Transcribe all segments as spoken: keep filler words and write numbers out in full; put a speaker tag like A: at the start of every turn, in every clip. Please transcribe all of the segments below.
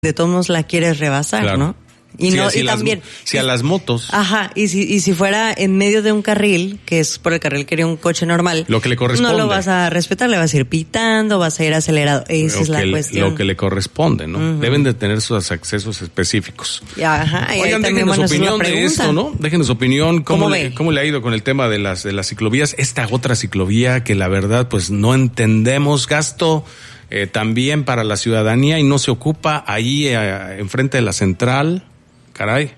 A: de todos modos la quieres rebasar, claro. ¿no? Y
B: sí,
A: no,
B: y
A: las, también.
B: Si a las motos.
A: Ajá, y si, y si fuera en medio de un carril, que es por el carril que iría un coche normal.
B: Lo que le corresponde.
A: No lo vas a respetar, le vas a ir pitando, vas a ir acelerado. Esa
B: lo
A: es la
B: que,
A: cuestión.
B: Lo que le corresponde, ¿no? Uh-huh. Deben de tener sus accesos específicos.
A: Ajá, y
B: Oigan, déjenos bueno, opinión de esto, ¿no? Déjenos opinión. ¿Cómo, ¿Cómo, le, ¿Cómo le ha ido con el tema de las, de las ciclovías? Esta otra ciclovía que la verdad, pues no entendemos. Gasto eh, también para la ciudadanía y no se ocupa ahí eh, enfrente de la central. Caray.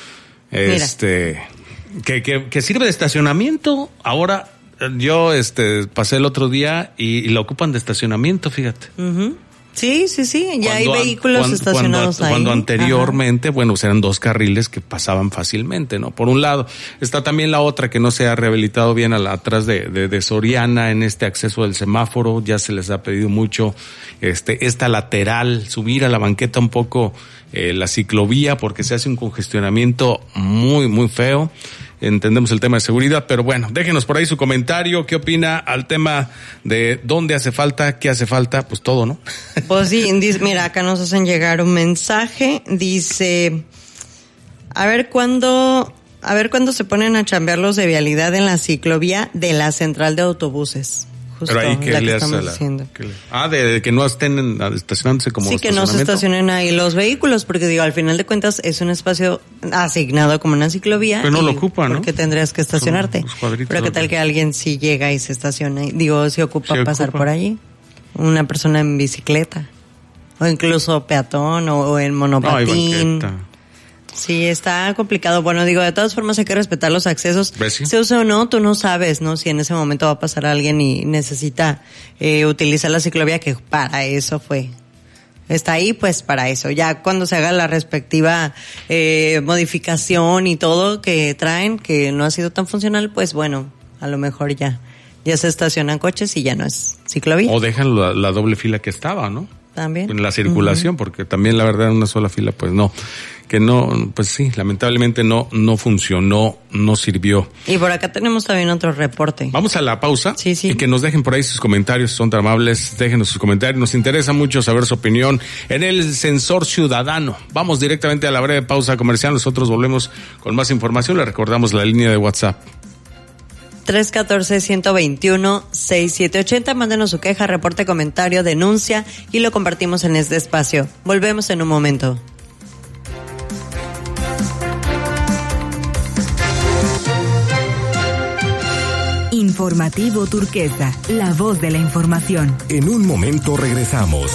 B: Este, que, que, que sirve de estacionamiento. Ahora, yo este pasé el otro día y, y la ocupan de estacionamiento, fíjate. Uh-huh.
A: Sí, sí, sí, ya
B: cuando,
A: hay vehículos
B: cuando,
A: estacionados
B: cuando,
A: ahí.
B: Cuando anteriormente, Ajá. bueno, pues eran dos carriles que pasaban fácilmente, ¿no? Por un lado, está también la otra que no se ha rehabilitado bien a la, atrás de, de, de Soriana, en este acceso del semáforo, ya se les ha pedido mucho, este, esta lateral, subir a la banqueta un poco eh, la ciclovía, porque se hace un congestionamiento muy, muy feo. Entendemos el tema de seguridad, pero bueno, déjenos por ahí su comentario, qué opina al tema de dónde hace falta, qué hace falta, pues todo, ¿no?
A: Pues sí, dice, mira, acá nos hacen llegar un mensaje, dice, a ver cuándo, a ver cuándo se ponen a chambear los de vialidad en la ciclovía de la central de autobuses. Justo,
B: pero ahí que le hace la, le, ah, de, de que no estén en, estacionándose como
A: sí, que no se estacionen ahí los vehículos, porque digo, al final de cuentas es un espacio asignado como una ciclovía.
B: Pero no lo ocupa, ¿no?
A: Porque tendrías que estacionarte. Pero qué tal que alguien sí llega y se estaciona, digo, si ocupa sí pasar ocupa. por allí, una persona en bicicleta, o incluso peatón, o, o en monopatín. No, sí, está complicado. Bueno, digo, de todas formas hay que respetar los accesos.
B: ¿Sí?
A: Se usa o no, tú no sabes, ¿no? Si en ese momento va a pasar alguien y necesita eh, utilizar la ciclovía, que para eso fue. Está ahí, pues, para eso. Ya cuando se haga la respectiva eh, modificación y todo que traen, que no ha sido tan funcional, pues bueno, a lo mejor ya, ya se estacionan coches y ya no es ciclovía.
B: O dejan la, la doble fila que estaba, ¿no?
A: También.
B: En la circulación, uh-huh. porque también la verdad en una sola fila, pues no. Que no, pues sí, lamentablemente no, no funcionó, no sirvió.
A: Y por acá tenemos también otro reporte.
B: Vamos a la pausa.
A: Sí, sí.
B: Y que nos dejen por ahí sus comentarios, son tan amables, déjenos sus comentarios. Nos interesa mucho saber su opinión en el Sensor Ciudadano. Vamos directamente a la breve pausa comercial. Nosotros volvemos con más información. Le recordamos la línea de WhatsApp.
A: tres uno cuatro, uno dos uno, seis siete ocho cero. Mándenos su queja, reporte, comentario, denuncia y lo compartimos en este espacio. Volvemos en un momento.
C: Informativo Turquesa, la voz de la información.
D: En un momento regresamos.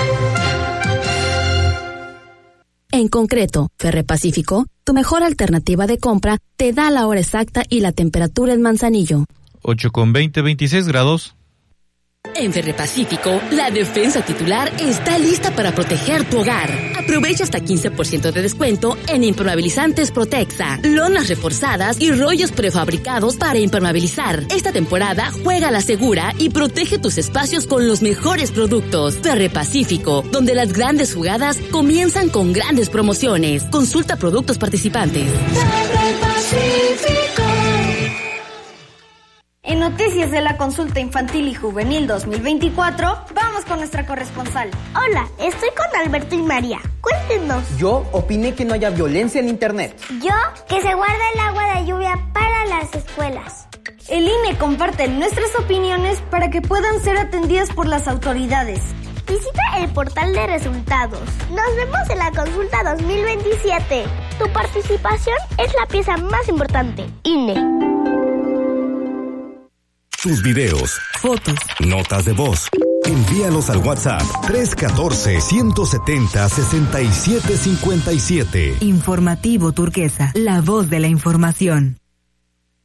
E: En concreto, Ferrepacífico, tu mejor alternativa de compra, te da la hora exacta y la temperatura en Manzanillo.
F: ocho con veinte, veintiséis grados.
E: En Ferrepacífico, la defensa titular está lista para proteger tu hogar. Aprovecha hasta quince por ciento de descuento en impermeabilizantes Protexa, lonas reforzadas y rollos prefabricados para impermeabilizar. Esta temporada juega a la segura y protege tus espacios con los mejores productos. Ferrepacífico, donde las grandes jugadas comienzan con grandes promociones. Consulta productos participantes.
G: Ferrepacífico. En Noticias de la Consulta Infantil y Juvenil dos mil veinticuatro, vamos con nuestra corresponsal.
H: Hola, estoy con Alberto y María. Cuéntenos.
I: Yo opiné que no haya violencia en Internet.
H: Yo, que se guarda el agua de lluvia para las escuelas.
G: El I N E comparte nuestras opiniones para que puedan ser atendidas por las autoridades.
H: Visita el portal de resultados. Nos vemos en la Consulta dos mil veintisiete. Tu participación es la pieza más importante. I N E.
D: Tus videos,
C: fotos,
D: notas de voz. Envíalos al WhatsApp tres uno cuatro, uno siete cero, seis siete cinco siete.
C: Informativo Turquesa, la voz de la información.